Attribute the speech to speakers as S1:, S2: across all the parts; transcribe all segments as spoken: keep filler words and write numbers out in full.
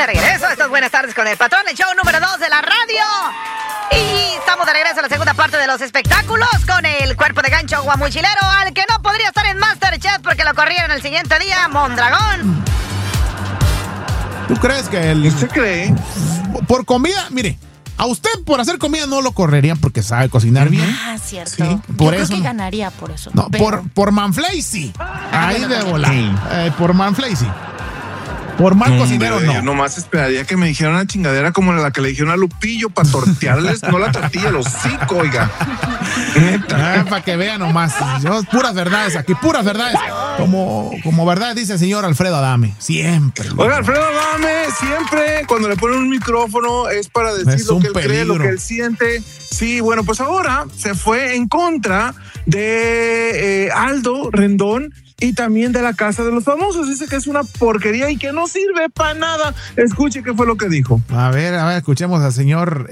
S1: de regreso. Esto es Buenas Tardes con el Patrón, el show número dos de la radio. Y estamos de regreso a la segunda parte de los espectáculos con el cuerpo de gancho guamuchilero, al que no podría estar en MasterChef porque lo corrieron el siguiente día, Mondragón.
S2: ¿Tú crees que él...
S3: ¿Usted cree?
S2: Por comida, mire, a usted por hacer comida no lo correrían porque sabe cocinar bien.
S4: Ah, cierto.
S2: Sí,
S4: Yo
S2: por
S4: creo
S2: eso
S4: que
S2: no.
S4: ganaría por eso.
S2: No,
S4: pero...
S2: por, por Manflay sí. Ahí
S4: bueno,
S2: de volar.
S3: sí.
S2: Eh, por Manflay sí. Por mal cocinero
S3: Hombre,
S2: no.
S3: Yo nomás esperaría que me dijeran una chingadera como la que le dijeron a Lupillo para tortearles, no la tortilla, los hocico, oiga. Neta.
S2: Ah, para que vean nomás. Yo, puras verdades aquí, puras verdades. Como, como verdad dice el señor Alfredo Adame. Siempre.
S3: Oiga, Alfredo Adame, siempre cuando le ponen un micrófono es para decir
S2: Es
S3: lo
S2: un
S3: que él cree, lo
S2: peligro.
S3: que él siente. Sí, bueno, pues ahora se fue en contra de eh, Aldo Rendón y también de la Casa de los Famosos. Dice que es una porquería y que no sirve para nada. Escuche qué fue lo que dijo.
S2: A ver, a ver, escuchemos al señor,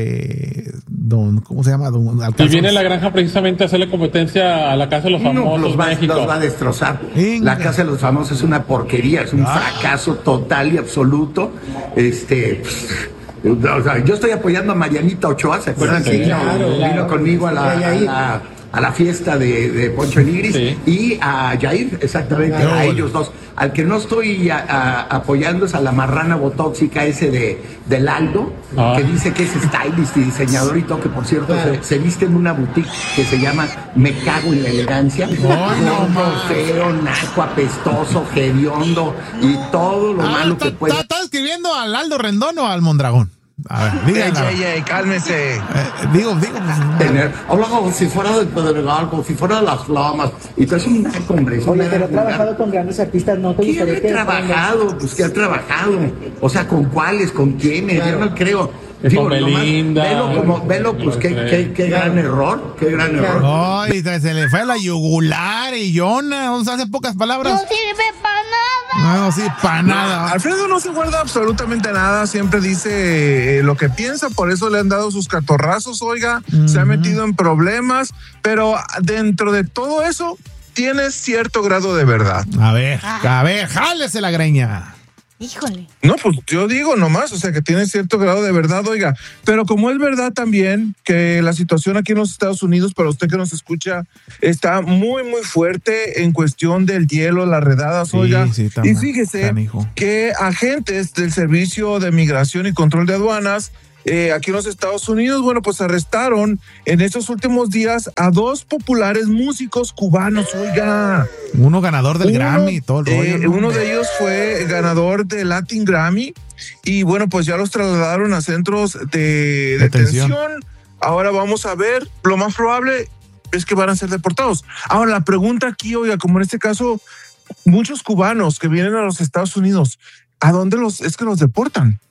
S2: este, don, ¿cómo se llama? Don Alcázar.
S5: Y viene la granja precisamente a hacerle competencia a la Casa de los Famosos,
S6: No, los va,
S5: México.
S6: los va a destrozar.
S2: Venga.
S6: La Casa de los Famosos es una porquería, es un
S2: Ah.
S6: fracaso total y absoluto. Este, pff, o sea, yo estoy apoyando a Marianita Ochoa, ¿se acuerdan
S5: Sí,
S6: que vino,
S5: claro,
S6: vino
S5: claro.
S6: conmigo a la, a la, a la fiesta de, de Poncho Nigris?
S5: Sí.
S6: Y a Jair, exactamente,
S2: Claro.
S6: a ellos dos. Al que no estoy a- a- apoyando es a la marrana botóxica ese de, del Aldo,
S5: Ah.
S6: que dice que es stylist y diseñador y todo, que por cierto se, se viste en una boutique que se llama Me Cago en la Elegancia.
S2: no
S6: Gordo,
S2: más.
S6: feo, naco, apestoso, hediondo y todo lo
S2: Ah,
S6: malo
S2: ¿está,
S6: que puede.
S2: está- está escribiendo al Aldo Rendón o al Mondragón? A ver,
S3: Ey,
S2: díganla.
S3: ey, ey, cálmese.
S2: Eh, digo, digo.
S6: Tener, habla como si fuera del Pedregal, como si fuera de las Lomas. Y tú es un naco, hombre. Es un
S7: Oye,
S6: naco
S7: pero ha
S6: vulgar.
S7: trabajado con grandes artistas, ¿no te
S6: ¿Quién
S7: gustaría
S6: ha
S7: que...
S6: trabajado? Pues que ha trabajado. O sea, ¿con cuáles? ¿Con quiénes? Yo no creo.
S5: Con Belinda.
S6: Velo como, velo, pues qué, qué, qué gran error, qué gran error.
S2: Ay, se se le fue la yugular y Yona. O sea, hace pocas palabras.
S8: sirve para nada.
S2: No, sí, para nada.
S3: Alfredo no se guarda absolutamente nada, siempre dice eh, lo que piensa, por eso le han dado sus catorrazos, oiga, se ha metido en problemas, pero dentro de todo eso tiene cierto grado de verdad.
S2: A ver, a ver, jálese la greña.
S4: Híjole.
S3: No, pues yo digo nomás, o sea, que tiene cierto grado de verdad, oiga, pero como es verdad también que la situación aquí en los Estados Unidos, para usted que nos escucha, está muy, muy fuerte en cuestión del hielo, las redadas,
S2: Sí,
S3: oiga,
S2: sí, está
S3: y
S2: mal,
S3: fíjese
S2: canijo.
S3: que agentes del Servicio de Migración y Control de Aduanas eh, aquí en los Estados Unidos, bueno, pues arrestaron en estos últimos días a dos populares músicos cubanos, oiga.
S2: Uno ganador del
S3: Uno,
S2: Grammy y todo el rollo.
S3: eh,
S2: ¿no?
S3: Uno de ellos fue ganador del Latin Grammy y bueno, pues ya los trasladaron a centros de
S2: Detención.
S3: detención. Ahora vamos a ver, lo más probable es que van a ser deportados. Ahora, la pregunta aquí, oiga, como en este caso, muchos cubanos que vienen a los Estados Unidos, ¿a dónde los es que los deportan?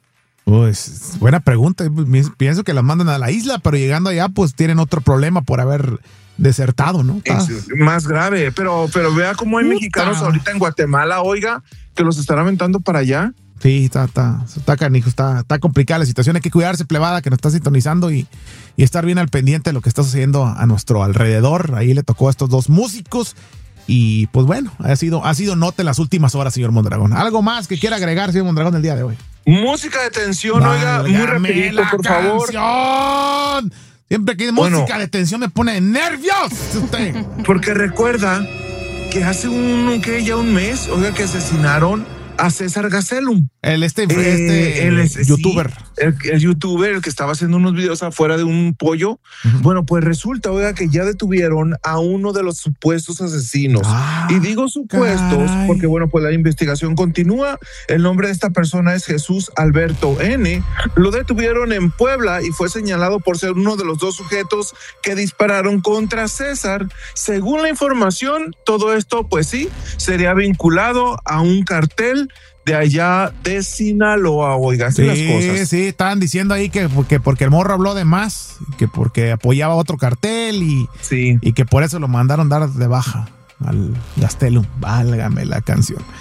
S2: Pues, buena pregunta. Pienso que las mandan a la isla, pero llegando allá, pues tienen otro problema por haber desertado, ¿no? Ah,
S3: Es más grave, pero, pero vea cómo hay
S2: Puta.
S3: mexicanos ahorita en Guatemala, oiga, que los están aventando para allá.
S2: sí, está, está, está canijo, está, está complicada la situación. Hay que cuidarse, plebada, que nos está sintonizando y, y estar bien al pendiente de lo que está sucediendo a nuestro alrededor. Ahí le tocó a estos dos músicos. Y pues bueno, ha sido, ha sido nota en las últimas horas, señor Mondragón. ¿Algo más que quiera agregar, señor Mondragón, el día de hoy?
S3: Música de tensión, oiga, muy
S2: Válgame
S3: rapidito,
S2: la
S3: por favor.
S2: canción. Siempre que hay
S3: Bueno.
S2: música de tensión me pone nervios. Usted.
S3: Porque recuerda que hace un, que ya un mes, oiga, que asesinaron a César Gastelum.
S2: El este,
S3: Eh,
S2: este
S3: él es-
S2: youtuber.
S3: sí, el, el youtuber, el que estaba haciendo unos videos afuera de un pollo.
S2: Ujú.
S3: Bueno, pues resulta, oiga, que ya detuvieron a uno de los supuestos asesinos.
S2: Ah,
S3: Y digo supuestos
S2: caray.
S3: porque, bueno, pues la investigación continúa. El nombre de esta persona es Jesús Alberto N. Lo detuvieron en Puebla y fue señalado por ser uno de los dos sujetos que dispararon contra César. Según la información, todo esto, pues sí, sería vinculado a un cartel de allá de Sinaloa, oiga, así las
S2: Sí,
S3: cosas.
S2: sí, estaban diciendo ahí que, que porque el morro habló de más, que porque apoyaba otro cartel y,
S3: Sí.
S2: y que por eso lo mandaron dar de baja al Gastelum. Válgame la canción.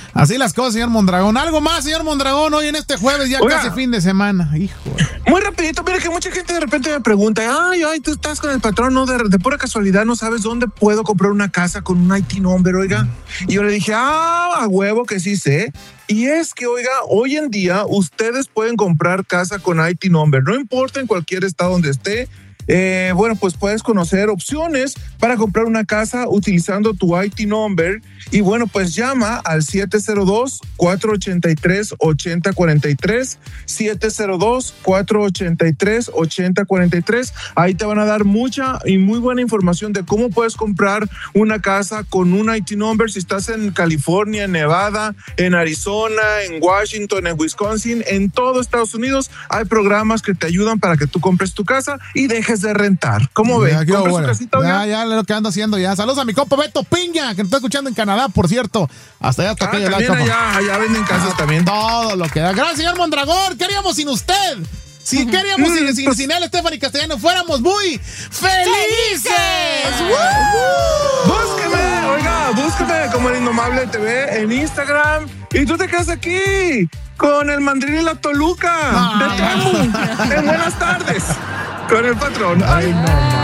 S2: Así las cosas, señor Mondragón. ¿Algo más, señor Mondragón, hoy en este jueves, ya Oiga, casi fin de semana? Hijo.
S3: Muy rapidito, mira que mucha gente de repente me pregunta, ay, ay, tú estás con el patrón, no, de, de pura casualidad no sabes dónde puedo comprar una casa con un I T number, oiga. Y yo le dije, ah, a huevo que sí sé. Y es que, oiga, hoy en día ustedes pueden comprar casa con I T number, no importa en cualquier estado donde esté. Eh, bueno, pues puedes conocer opciones para comprar una casa utilizando tu I T number y bueno, pues llama al siete cero dos, cuatro ocho tres, ocho cero cuatro tres, siete cero dos, cuatro ocho tres, ocho cero cuatro tres. Ahí te van a dar mucha y muy buena información de cómo puedes comprar una casa con un I T number si estás en California, en Nevada, en Arizona, en Washington, en Wisconsin, en todo Estados Unidos. Hay programas que te ayudan para que tú compres tu casa y dejes de rentar. ¿Cómo ves?
S2: Ya, bueno. casita, ya, ya lo que ando haciendo ya. Saludos a mi compa Beto Piña, que nos está escuchando en Canadá, por cierto. Hasta allá, hasta
S3: ah,
S2: aquella
S3: también allá, allá venden casas ah, también.
S2: Todo lo que da. Gracias, señor Mondragón. ¿Qué haríamos sin usted? Si uh-huh. queríamos mm, sin, sin, pues, sin él, Stephanie Castellano, fuéramos muy felices.
S3: ¡Uh! Búsqueme, oiga, búsqueme como El Indomable T V en Instagram y tú te quedas aquí con el Mandril y la Toluca ah, de Temu en Buenas Tardes con el patrón. Ay, no.